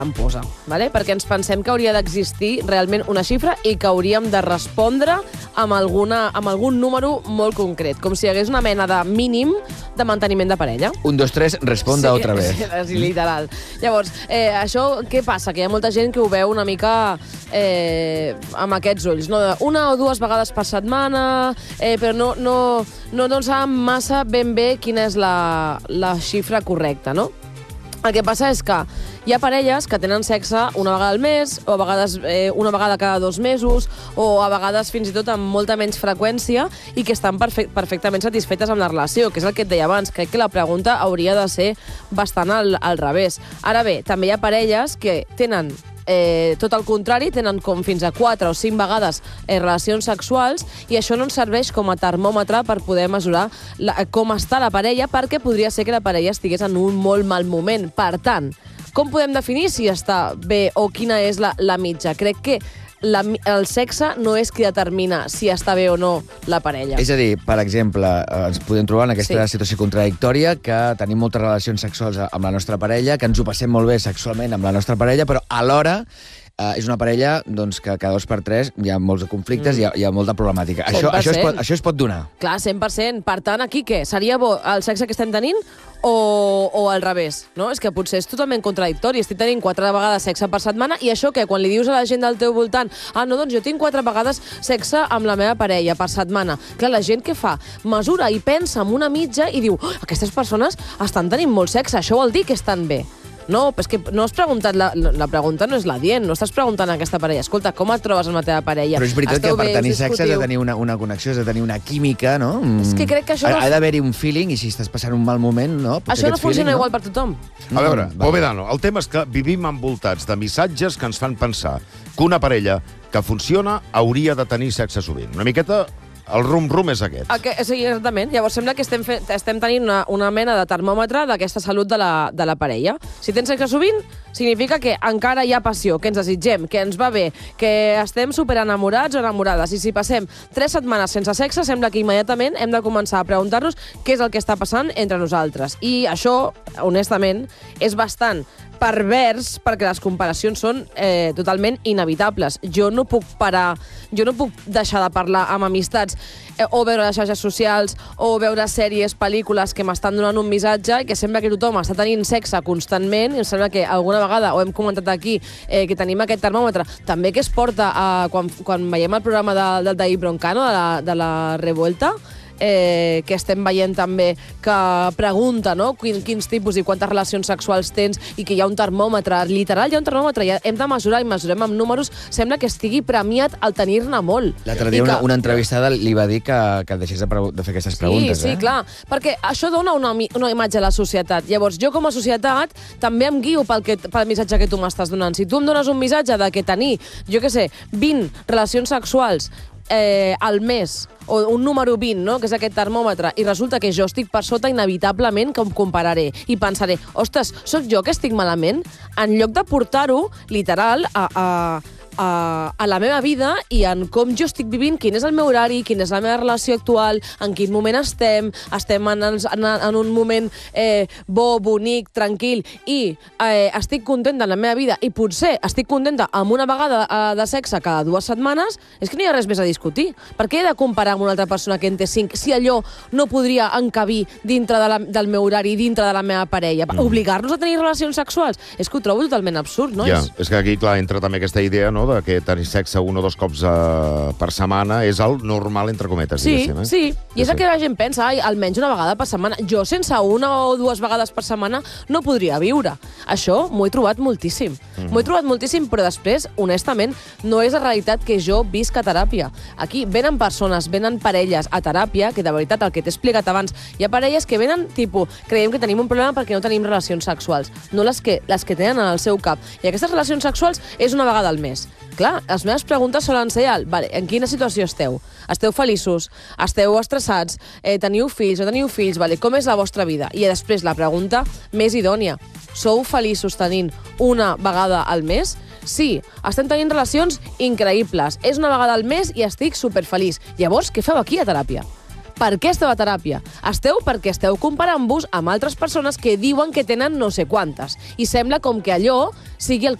tramposa, ¿vale? Perquè ens pensem que hauria d'existir realment una xifra i que hauríem de respondre amb algun número molt concret, com si hi hagués una mena de mínim de manteniment de parella. 1, 2, 3, responda otra vez. Sí, literal. Llavors, això què passa? Que hi ha molta gent que ho veu una mica amb aquests ulls, no? Una o dues vegades per setmana, però no saben massa ben bé quina és la xifra correcta, no? El que passa és que hi ha parelles que tenen sexe una vegada al mes, o a vegades una vegada cada 2 mesos, o a vegades fins i tot amb molta menys freqüència, i que estan perfectament satisfetes amb la relació, que és el que et deia abans. Crec que la pregunta hauria de ser bastant al revés. Ara bé, també hi ha parelles que tenen tot el contrari, tenen com fins a 4 o 5 vegades relacions sexuals, i això no ens serveix com a termòmetre per poder mesurar com està la parella, perquè podria ser que la parella estigués en un molt mal moment. Per tant, com podem definir si està bé o quina és la mitja? Crec que el sexe no és qui determina si està bé o no la parella. És a dir, per exemple, ens podem trobar en aquesta situació contradictòria, que tenim moltes relacions sexuals amb la nostra parella, que ens ho passem molt bé sexualment amb la nostra parella, però alhora és una parella doncs, que cada 2 per 3 hi ha molts conflictes, hi ha molta problemàtica. Això es pot donar. Clar, 100%. Per tant, aquí què? Seria bo el sexe que estem tenint o al revés, no? És que potser és totalment contradictori. Estic tenint 4 vegades sexe per setmana, i això què? Quan li dius a la gent del teu voltant, no, doncs jo tinc 4 vegades sexe amb la meva parella per setmana. Clar, la gent què fa? Mesura i pensa en una mitja i diu, aquestes persones estan tenint molt sexe, això vol dir que estan bé. No, però és que no has preguntat, la pregunta no és l'adient, no estàs preguntant a aquesta parella, escolta, com et trobes amb la teva parella? Però és veritat que per tenir sexe has de tenir una connexió, has de tenir una química, no? És que crec que això ha d'haver-hi un feeling, i si estàs passant un mal moment, no? Això no funciona igual per tothom. A veure, Povedano, el tema és que vivim envoltats de missatges que ens fan pensar que una parella que funciona hauria de tenir sexe sovint. Una miqueta el rum-rum és aquest. Sí, exactament. Llavors sembla que estem tenint una mena de termòmetre d'aquesta salut de la parella. Si tens sexe sovint, significa que encara hi ha passió, que ens desitgem, que ens va bé, que estem superenamorats o enamorades. I si passem 3 setmanes sense sexe, sembla que immediatament hem de començar a preguntar-nos què és el que està passant entre nosaltres. I això, honestament, és bastant pervers, perquè les comparacions són totalment inevitables. Jo no puc deixar de parlar amb amistats o veure les xarxes socials o veure sèries, pel·lícules que m'estan donant un missatge i que sembla que tothom està tenint sexe constantment, i em sembla que alguna vegada, ho hem comentat aquí, que tenim aquest termòmetre, també que es porta quan veiem el programa del David Broncano, de la Revuelta, que estem veient també que pregunta, no?, quins tipus i quantes relacions sexuals tens, i que hi ha un termòmetre, literal hi ha un termòmetre, hem de mesurar i mesurem amb números, sembla que estigui premiat el tenir-ne molt. L'altre dia una entrevistada li va dir que deixés de fer aquestes preguntes. Sí, clar, perquè això dona una imatge a la societat. Llavors, jo com a societat també em guio pel missatge que tu m'estàs donant. Si tu em dones un missatge de que tenir, jo què sé, 20 relacions sexuals al mes, o un número 20, no?, que és aquest termòmetre, i resulta que jo estic per sota, inevitablement que em compararé i pensaré, ostres, sóc jo que estic malament? En lloc de portar-ho, literal, a la meva vida i en com jo estic vivint, quin és el meu horari, quina és la meva relació actual, en quin moment estem en un moment bo, bonic, tranquil, i estic contenta en la meva vida, i potser estic contenta amb una vegada de sexe cada 2 setmanes, és que no hi ha res més a discutir. Per què he de comparar amb una altra persona que en té 5 si allò no podria encabir dintre del meu horari, dintre de la meva parella? Obligar-nos a tenir relacions sexuals? És que ho trobo totalment absurd, no? Ja, és que aquí, clar, entra també aquesta idea, no?, de que tenir sexe 1 o 2 cops per setmana és el normal, entre cometes, diguéssim. Sí, i és el que la gent pensa, almenys una vegada per setmana. Jo sense 1 o 2 vegades per setmana no podria viure. Això m'ho he trobat moltíssim. M'ho he trobat moltíssim, però després, honestament, no és la realitat que jo visc a teràpia. Aquí venen persones, venen parelles a teràpia, que de veritat, el que t'he explicat abans, hi ha parelles que venen, tipus, creiem que tenim un problema perquè no tenim relacions sexuals, no les que tenen en el seu cap. I aquestes relacions sexuals és una vegada al mes. Clar, les meves preguntes solen ser en quina situació esteu? Esteu feliços? Esteu estressats? Teniu fills? No teniu fills? Com és la vostra vida? I després la pregunta més idònia. Sou feliços tenint una vegada al mes? Sí, estem tenint relacions increïbles. És una vegada al mes i estic superfeliç. Llavors, què feu aquí a teràpia? per què esteu a teràpia? Esteu perquè esteu comparant-vos amb altres persones que diuen que tenen no sé quantes. I sembla com que allò sigui el